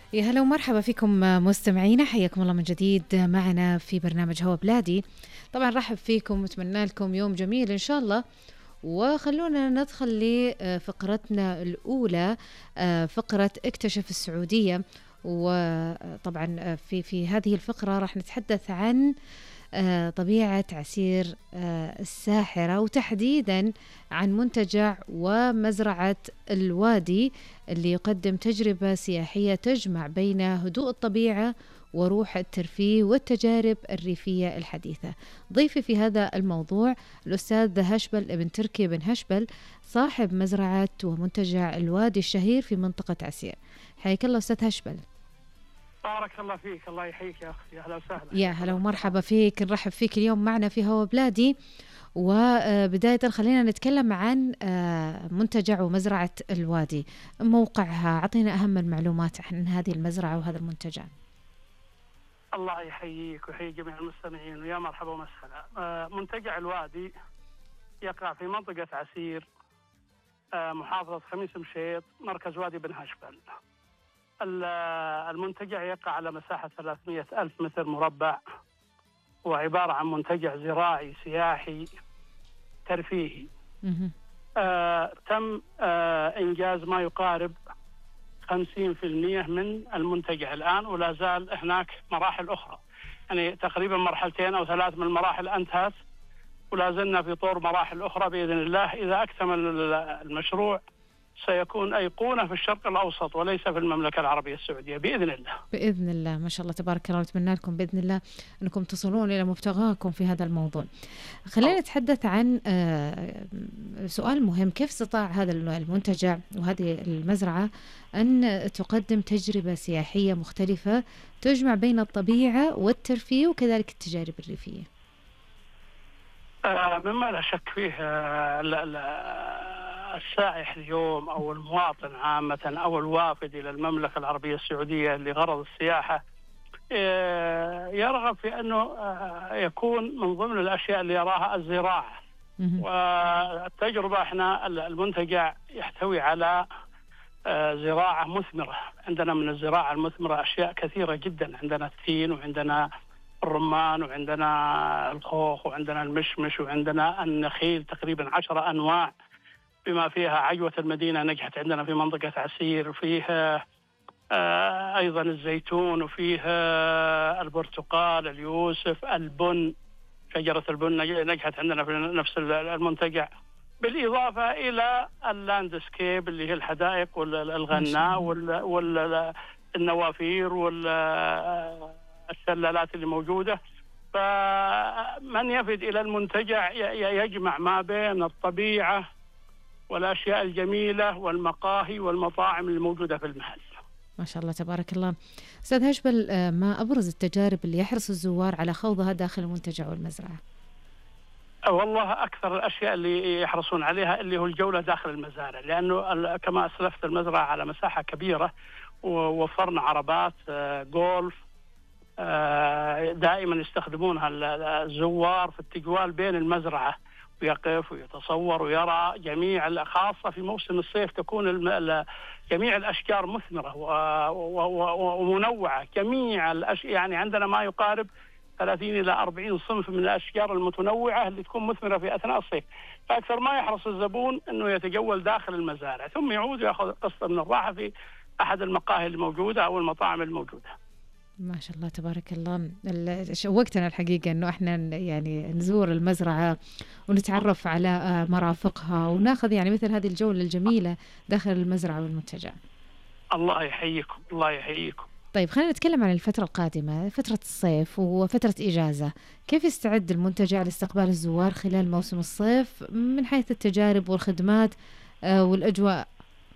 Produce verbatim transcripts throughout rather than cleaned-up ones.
يا هلا ومرحبا فيكم مستمعينا، حياكم الله من جديد معنا في برنامج هوا بلادي. طبعا رحب فيكم واتمنى لكم يوم جميل إن شاء الله. وخلونا ندخل لفقرتنا الأولى، فقرة اكتشف السعودية. وطبعا في في هذه الفقرة راح نتحدث عن طبيعة عسير الساحرة، وتحديدا عن منتجع ومزرعة الوادي اللي يقدم تجربة سياحية تجمع بين هدوء الطبيعة وروح الترفيه والتجارب الريفية الحديثة. ضيفي في هذا الموضوع الأستاذ هشبل ابن تركي بن هشبل، صاحب مزرعة ومنتجع الوادي الشهير في منطقة عسير. حياك الله أستاذ هشبل. بارك الله فيك، الله يحييك يا أختي، أهلا وسهلا. يا هلا ومرحبا فيك، نرحب فيك اليوم معنا في هوا بلادي. وبداية خلينا نتكلم عن منتجع ومزرعة الوادي، موقعها، أعطينا أهم المعلومات عن هذه المزرعة وهذا المنتجع. الله يحييك ويحيي جميع المستمعين، ويا مرحبا ومسهلا. منتجع الوادي يقع في منطقة عسير، محافظة خميس مشيط، مركز وادي بن هشبل. المنتجع يقع على مساحة ثلاثمئة ألف متر مربع، وعبارة عن منتجع زراعي سياحي ترفيهي. آه تم آه إنجاز ما يقارب خمسين بالمئة من المنتجع الآن، ولا زال هناك مراحل أخرى، يعني تقريبا مرحلتين أو ثلاث من المراحل أنتهت، ولا زلنا في طور مراحل أخرى بإذن الله. إذا أكتمل المشروع سيكون أيقونة في الشرق الأوسط وليس في المملكة العربية السعودية بإذن الله. بإذن الله، ما شاء الله تبارك الله، نتمنى لكم بإذن الله أنكم تصلون إلى مبتغاكم في هذا الموضوع. خلينا نتحدث عن سؤال مهم، كيف استطاع هذا المنتجع وهذه المزرعة أن تقدم تجربة سياحية مختلفة تجمع بين الطبيعة والترفيه وكذلك التجارب الريفية؟ آه مما لا شك فيه، آه لا لا السائح اليوم أو المواطن عامة أو الوافد إلى المملكة العربية السعودية لغرض السياحة يرغب في أنه يكون من ضمن الأشياء اللي يراها الزراعة. والتجربة احنا المنتجع يحتوي على زراعة مثمرة. عندنا من الزراعة المثمرة أشياء كثيرة جدا، عندنا التين وعندنا الرمان وعندنا الخوخ وعندنا المشمش وعندنا النخيل، تقريبا عشرة أنواع، بما فيها عجوة المدينة نجحت عندنا في منطقة عسير، وفيها آه أيضا الزيتون، وفيها البرتقال، اليوسف، البن، شجرة البن نجحت عندنا في نفس المنتجع، بالإضافة إلى اللاندسكيب اللي هي الحدائق والغناء والنوافير والشلالات اللي موجودة. فمن يفد إلى المنتجع يجمع ما بين الطبيعة والأشياء الجميلة والمقاهي والمطاعم الموجودة في المحل. ما شاء الله تبارك الله. أستاذ هشبل، ما أبرز التجارب اللي يحرص الزوار على خوضها داخل المنتجع والمزرعة؟ والله أكثر الأشياء اللي يحرصون عليها اللي هو الجولة داخل المزارع، لأنه كما أسلفت المزرعة على مساحة كبيرة، ووفرنا عربات جولف دائما يستخدمونها الزوار في التجوال بين المزرعة، ويقف ويتصور ويرى جميع، خاصة في موسم الصيف تكون جميع الأشجار مثمرة ومنوعة، جميع الأشجار، يعني عندنا ما يقارب ثلاثين إلى أربعين صنف من الأشجار المتنوعة اللي تكون مثمرة في أثناء الصيف. فأكثر ما يحرص الزبون أنه يتجول داخل المزارع، ثم يعود ويأخذ قسط من الراحة في أحد المقاهي الموجودة أو المطاعم الموجودة. ما شاء الله تبارك الله. شوقتنا الحقيقة أنه إحنا يعني نزور المزرعة ونتعرف على مرافقها وناخذ يعني مثل هذه الجولة الجميلة داخل المزرعة والمنتجع. الله يحييكم، الله يحييكم. طيب خلينا نتكلم عن الفترة القادمة، فترة الصيف وفترة إجازة. كيف يستعد المنتجع لاستقبال الزوار خلال موسم الصيف من حيث التجارب والخدمات والأجواء؟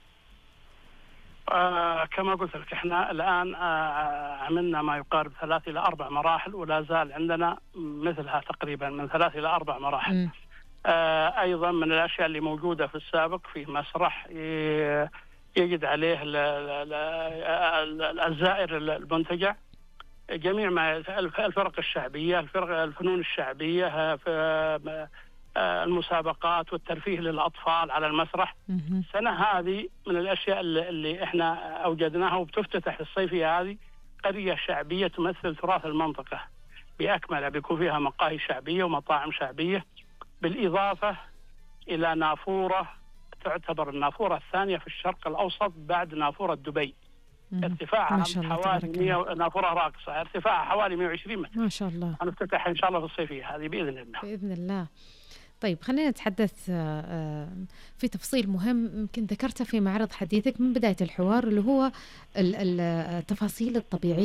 آه كما قلت لك، احنا الآن آه عملنا ما يقارب ثلاث إلى أربع مراحل، ولا زال عندنا مثلها تقريبا من ثلاث إلى أربع مراحل. آه أيضا من الأشياء اللي موجودة في السابق في مسرح يجد عليه الزائر المنتجع جميع ما الفرق الشعبية، الفرق الفنون الشعبية، المسابقات والترفيه للأطفال على المسرح. السنة هذه من الأشياء اللي, اللي إحنا أوجدناها وبتفتتح الصيفية هذه قرية شعبية تمثل تراث المنطقة بأكملها، بيكون فيها مقاهي شعبية ومطاعم شعبية، بالإضافة إلى نافورة تعتبر النافورة الثانية في الشرق الأوسط بعد نافورة دبي. ارتفاعها حوالي مية، نافورة راقصة ارتفاعها حوالي مئة وعشرين متر. ما شاء الله. هنفتتح إن شاء الله في الصيفية هذه بإذن الله. بإذن الله. طيب خلينا نتحدث في تفصيل مهم يمكن ذكرته في معرض حديثك من بداية الحوار، اللي هو التفاصيل الطبيعية